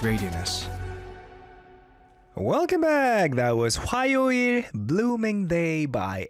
Radianess. Welcome back! That was 화요일 Blooming Day by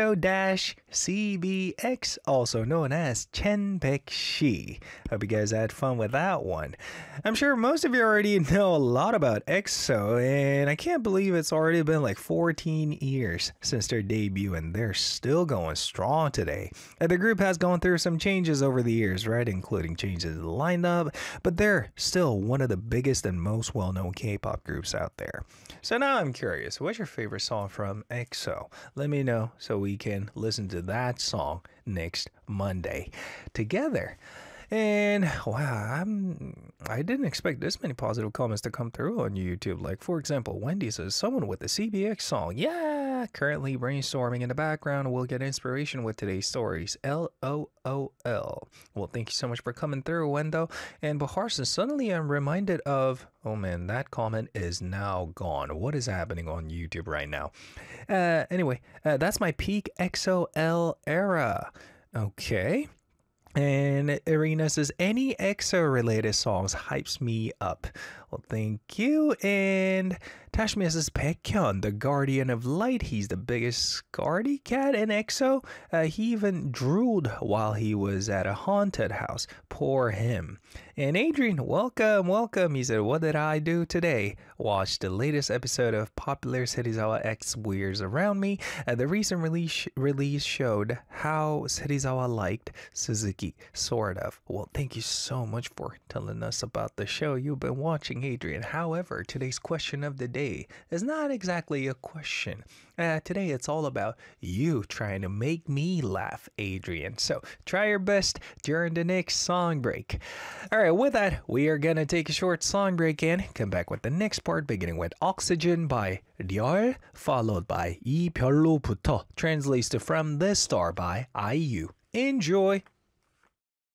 EXO-CBX, also known as Chen Pek-shi. Hope you guys had fun with that one. I'm sure most of you already know a lot about EXO, and I can't believe it's already been like 14 years since their debut, and they're still going strong today. The group has gone through some changes over the years, right? Including changes in the lineup, but they're still one of the biggest and most well-known K-pop groups out there. So now I'm curious, what's your favorite song from EXO? Let me know so we can listen to that song next Monday together. And wow, I didn't expect this many positive comments to come through on YouTube. Like, for example, Wendy says, someone with the CBX song. Yeah, currently brainstorming in the background. We'll get inspiration with today's stories. LOOL. Well, thank you so much for coming through, Wendo. And Bahar says, suddenly I'm reminded of, oh man, that comment is now gone. What is happening on YouTube right now? Anyway, that's my peak EXO-L era. Okay. And Irina says, any EXO related songs hypes me up. Well, thank you. And Tashmia says, Baekhyun, the guardian of light. He's the biggest scaredy cat in EXO. He even drooled while he was at a haunted house. Poor him. And Adrian, welcome. He said, what did I do today? Watched the latest episode of Popular Serizawa X Weirds Around Me. The recent release showed how Serizawa liked Suzuki, sort of. Well, thank you so much for telling us about the show you've been watching, Adrian. However, today's question of the day is not exactly a question. Today it's all about you trying to make me laugh, Adrian. So try your best during the next song break. All right, with that, we are gonna take a short song break and come back with the next part, beginning with Oxygen by Dior, followed by 이 별로부터, translates to From the Star by IU. Enjoy!